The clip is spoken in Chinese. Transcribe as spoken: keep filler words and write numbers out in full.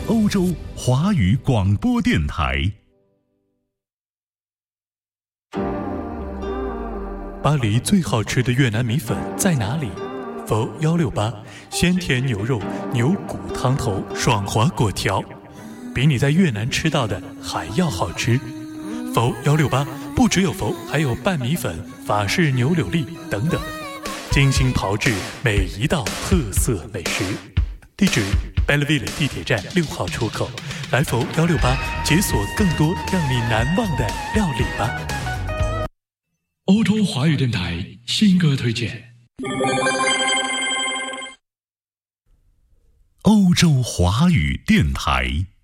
欧洲华语广播电台。 巴黎最好吃的越南米粉在哪里？否一六八，鲜甜牛肉、牛骨汤头、爽滑果条，比你在越南吃到的还要好吃。否一六八不只有否，还有拌米粉、法式牛柳粒等等，精心炮制每一道特色美食。地址 Belleville 地铁站六号出口，来否一六八解锁更多让你难忘的料理吧。 欧洲华语电台新歌推荐。 欧洲华语电台。